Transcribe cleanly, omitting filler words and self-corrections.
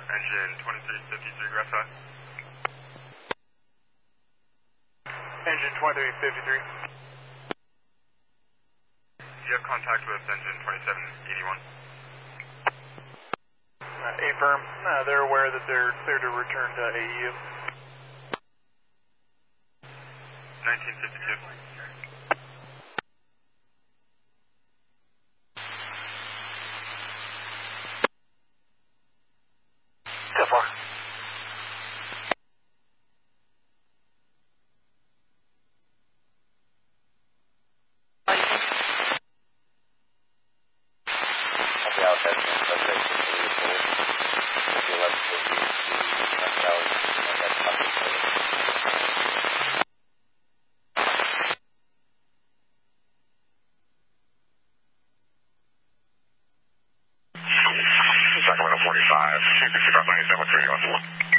Engine 2353, grass high. Engine 2353. Do you have contact with engine 2781? Affirm. They're aware that they're clear to return to AEU. 1952. So far. Sacramento 45, 265 97 3